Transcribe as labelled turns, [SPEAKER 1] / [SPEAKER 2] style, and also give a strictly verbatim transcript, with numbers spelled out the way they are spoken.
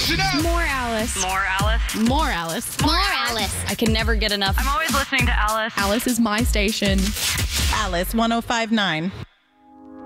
[SPEAKER 1] Listen up.
[SPEAKER 2] More Alice.
[SPEAKER 3] More Alice.
[SPEAKER 2] More Alice.
[SPEAKER 4] More Alice.
[SPEAKER 2] I can never get enough.
[SPEAKER 3] I'm always listening to Alice.
[SPEAKER 2] Alice is my station.
[SPEAKER 5] Alice one oh five point nine.